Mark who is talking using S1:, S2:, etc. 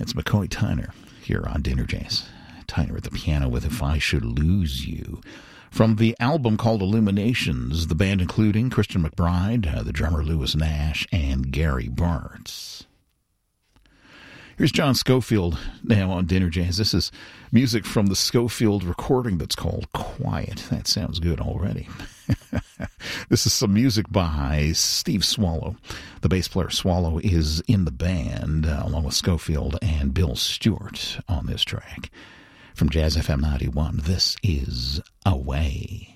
S1: It's McCoy Tyner here on Dinner Jazz. Tyner at the piano with If I Should Lose You. From the album called Illuminations, the band including Christian McBride, the drummer Lewis Nash, and Gary Bartz. Here's John Scofield now on Dinner Jazz. This is music from the Scofield recording that's called Quiet. That sounds good already. This is some music by Steve Swallow. The bass player Swallow is in the band, along with Scofield and Bill Stewart on this track. From Jazz FM 91, this is Away.